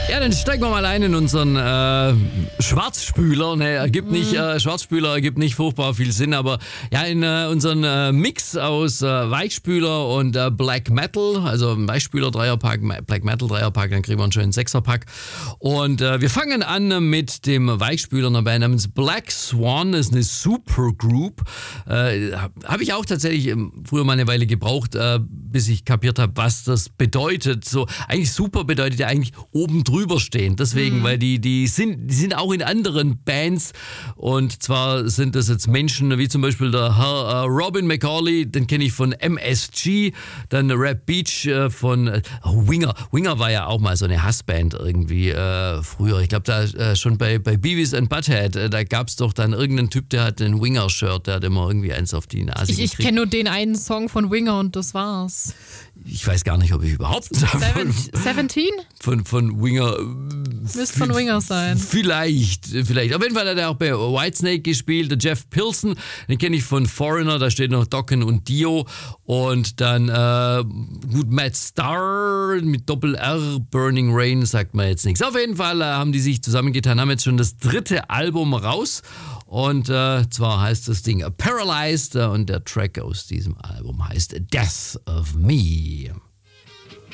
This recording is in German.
Ja, dann steigen wir mal ein in unseren Schwarzspüler. Ne, Schwarzspüler ergibt nicht furchtbar viel Sinn, aber ja, in unseren Mix aus Weichspüler und Black Metal, also ein Weichspüler Dreierpack, Black Metal Dreierpack, dann kriegen wir einen schönen Sechserpack. Und wir fangen an mit dem Weichspüler einer Band namens Black Swan. Das ist eine Supergroup. Habe ich auch tatsächlich früher mal eine Weile gebraucht, bis ich kapiert habe, was das bedeutet. So, eigentlich super bedeutet ja eigentlich oben drüber stehen. Deswegen, weil die sind auch in anderen Bands, und zwar sind das jetzt Menschen wie zum Beispiel der Herr Robin McCauley, den kenne ich von MSG, dann Rap Beach von Winger. Winger war ja auch mal so eine Hassband irgendwie früher. Ich glaube, da schon bei Beavis and Butthead, da gab es doch dann irgendeinen Typ, der hat ein Winger-Shirt, der hat immer irgendwie eins auf die Nase gekriegt. Ich kenne nur den einen Song von Winger und das war's. Ich weiß gar nicht, ob ich überhaupt 17? Von Winger. Müsste von Winger sein. Vielleicht. Auf jeden Fall hat er auch bei Whitesnake gespielt. Der Jeff Pilson, den kenne ich von Foreigner, da steht noch Dokken und Dio. Und dann Matt Starr mit Doppel-R, Burning Rain, sagt man jetzt nichts. Auf jeden Fall haben die sich zusammengetan, haben jetzt schon das 3. Album raus. Und zwar heißt das Ding Paralyzed und der Track aus diesem Album heißt Death of Me.